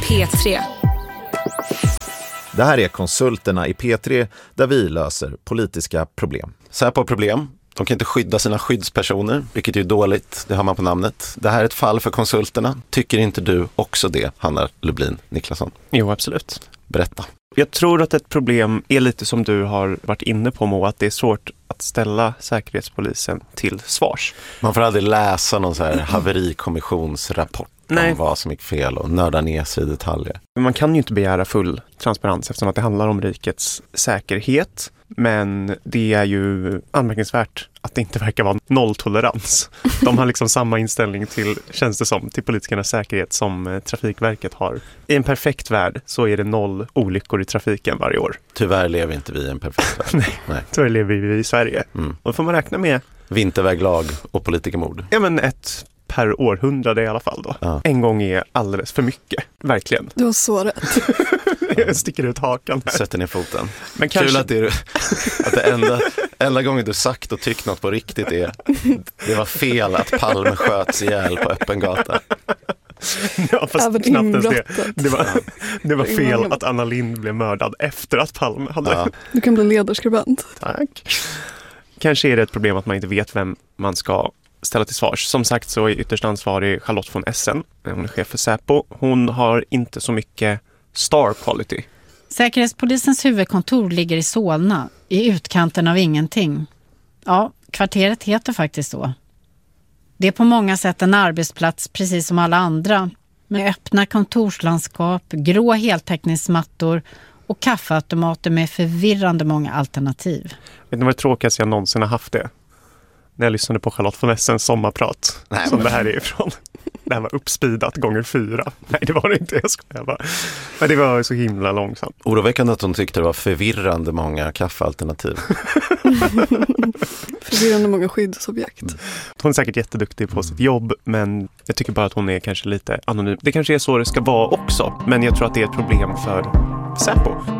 P3. Det här är Konsulterna i P3 där vi löser politiska problem. Säpo har problem. De kan inte skydda sina skyddspersoner, vilket är dåligt, det har man på namnet. Det här är ett fall för konsulterna. Tycker inte du också det, Hanna Lublin Niklasson? Jo, absolut. Berätta. Jag tror att ett problem är lite som du har varit inne på, Mo, att det är svårt att ställa Säkerhetspolisen till svars. Man får aldrig läsa någon så här haverikommissionsrapport om vad som gick fel och nörda ner sig i detaljer. Man kan ju inte begära full transparens eftersom att det handlar om rikets säkerhet. Men det är ju anmärkningsvärt att det inte verkar vara nolltolerans. De har liksom samma inställning till, känns det som, till politikernas säkerhet som Trafikverket har. I en perfekt värld så är det 0 olyckor i trafiken varje år. Tyvärr lever inte vi i en perfekt värld. Nej. Tyvärr lever vi i Sverige. Och då får man räkna med vinterväglag och politikermord. Ja, men 1 per århundrade i alla fall då. Ja. En gång är alldeles för mycket, verkligen. Du har så rätt. Jag sticker ut hakan här. Sätter ner foten. Men kanske... Kul att det enda gången du sagt och tyckt något på riktigt är det var fel att Palme sköts ihjäl på öppen gata. Ja, fast även knappt det. Det var fel innan... att Anna Lindh blev mördad efter att Palme hade... Ja. Du kan bli ledarskribent. Tack. Kanske är det ett problem att man inte vet vem man ska ställa till svars. Som sagt så är ytterst ansvarig Charlotte von Essen. Hon är chef för Säpo. Hon har inte så mycket star quality. Säkerhetspolisens huvudkontor ligger i Solna, i utkanten av ingenting. Ja, kvarteret heter faktiskt så. Det är på många sätt en arbetsplats precis som alla andra. Med öppna kontorslandskap, grå heltäckningsmattor och kaffeautomater med förvirrande många alternativ. Vet ni vad det tråkigaste jag någonsin har haft det? När jag lyssnade på Charlotte von Essens sommarprat. Som det här är ifrån. Det här var uppspeedat gånger 4. Nej, det var det inte, jag skojar bara. Men det var så himla långsamt. Oroväckande att hon tyckte det var förvirrande många kaffealternativ. Förvirrande många skyddsobjekt. Hon är säkert jätteduktig på sitt jobb, men jag tycker bara att hon är kanske lite anonym. Det kanske är så det ska vara också, men jag tror att det är ett problem för Säpo.